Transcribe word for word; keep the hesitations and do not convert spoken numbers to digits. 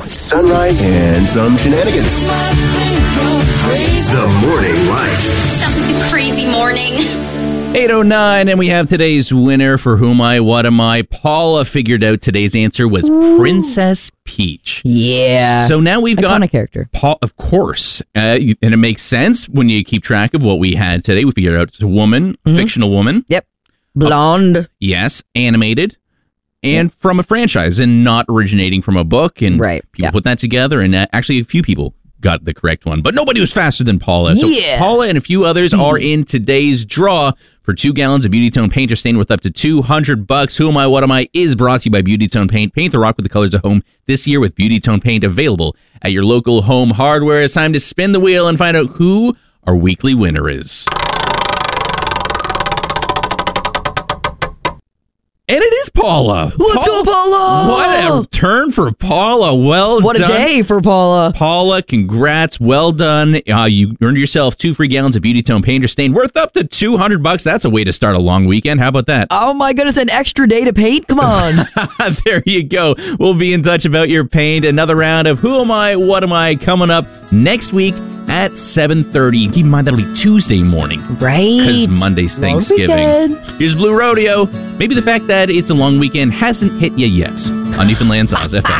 Sunrise and some shenanigans. The Morning Light. Sounds like a crazy morning. eight oh nine, and we have today's winner for Who Am I, What Am I? Paula figured out today's answer was Ooh. Princess Peach. Yeah. So now we've Iconic got... Iconic character. Paul, of course. Uh, and it makes sense when you keep track of what we had today. We figured out it's a woman, mm-hmm. fictional woman. Yep. Blonde. Uh, yes. Animated. And yep. from a franchise and not originating from a book. And right. people yep. put that together, and uh, actually a few people got the correct one, but nobody was faster than Paula. So yeah. Paula and a few others are in today's draw for two gallons of Beauty Tone Paint or Stain worth up to two hundred bucks. Who Am I, What Am I is brought to you by Beauty Tone Paint. Paint the rock with the colors of home this year with Beauty Tone Paint, available at your local home hardware. It's time to spin the wheel and find out who our weekly winner is. And it is Paula. Let's Paula. go, Paula. What a turn for Paula. Well what done. What a day for Paula. Paula, congrats. Well done. Uh, you earned yourself two free gallons of Beauty Tone Paint or Stain worth up to two hundred bucks. That's a way to start a long weekend. How about that? Oh, my goodness. An extra day to paint? Come on. There you go. We'll be in touch about your paint. Another round of Who Am I, What Am I coming up next week at seven thirty. Keep in mind, that'll be Tuesday morning. Right. Because Monday's Thanksgiving. Here's Blue Rodeo. Maybe the fact that it's a long weekend hasn't hit you yet on Newfoundland's Oz F M.